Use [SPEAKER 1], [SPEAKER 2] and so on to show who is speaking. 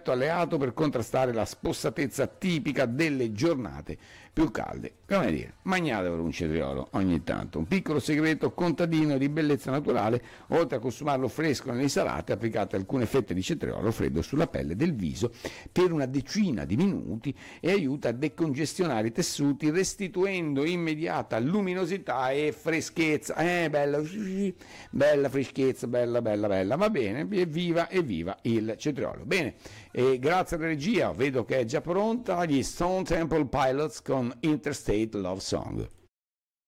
[SPEAKER 1] perfetto alleato per contrastare la spossatezza tipica delle giornate più calde. Come dire, magnatevelo un cetriolo ogni tanto, un piccolo segreto contadino di bellezza naturale. Oltre a consumarlo fresco nelle insalate, applicate alcune fette di cetriolo freddo sulla pelle del viso per una decina di minuti e aiuta a decongestionare i tessuti, restituendo immediata luminosità e freschezza. Bella freschezza, bella, va bene, evviva il cetriolo. Bene, e grazie alla regia, vedo che è già pronta, gli Stone Temple Pilots con Interstate Love Song.